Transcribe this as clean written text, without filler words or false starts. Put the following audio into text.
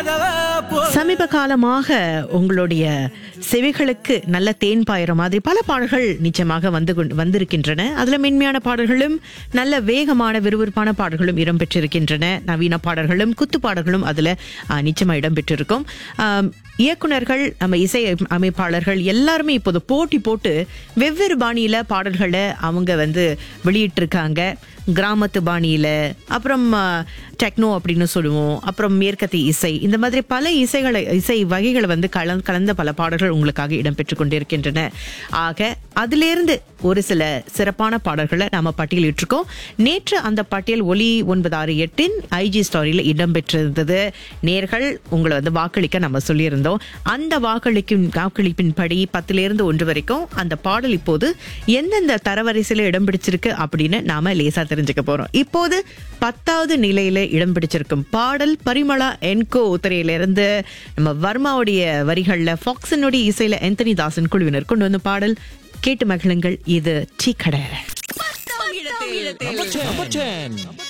சமீப காலமாக உங்களுடைய செவிகளுக்கு நல்ல தேன் பாயிற மாதிரி பல பாடல்கள் நிச்சயமாக வந்திருக்கின்றன. அதுல மென்மையான பாடல்களும் நல்ல வேகமான விறுவிறுப்பான பாடல்களும் இடம்பெற்றிருக்கின்றன. நவீன பாடல்களும் குத்து பாடல்களும் அதுல நிச்சயமா இடம்பெற்றிருக்கும். இயக்குனர்கள், நம்ம இசை அமைப்பாளர்கள் எல்லாருமே இப்போது போட்டி போட்டு வெவ்வேறு பாணியில பாடல்களை அவங்க வெளியிட்டிருக்காங்க. கிராமத்து பாணியில, அப்புறம் டெக்னோ அப்படின்னு சொல்லுவோம், அப்புறம் மேற்கத்திய இசை, இந்த மாதிரி பல இசை வகைகளை கலந்த பல பாடல்கள் உங்களுக்காக இடம்பெற்று கொண்டிருக்கின்றன. ஆக அதிலிருந்து ஒரு சில சிறப்பான பாடல்களை நாம பட்டியலிட்டிருக்கோம். நேற்று அந்த பட்டியல் ஒலி 968 IG ஸ்டோரியில இடம்பெற்றிருந்தது. நேர்கள் உங்களை வாக்களிக்க நம்ம சொல்லியிருந்தோம். அந்த வாக்களிப்பின் படி 10லிருந்து 1 வரைக்கும் அந்த பாடல் இப்போது எந்தெந்த தரவரிசையில இடம் பிடிச்சிருக்கு அப்படின்னு நாம லேசா தெரிஞ்சுக்க போறோம். இப்போது 10வது நிலையில இடம் பிடிச்சிருக்கும் பாடல் பரிமளா என்கோ திரையிலிருந்து நம்ம வர்மாவுடைய வரிகள்ல ஃபாக்ஸனுடைய இசையில ஆந்தனி தாசன் குழுவினர் கொண்டு வந்த பாடல். கேட்டு மகிழுங்கள். இது டீ கடை.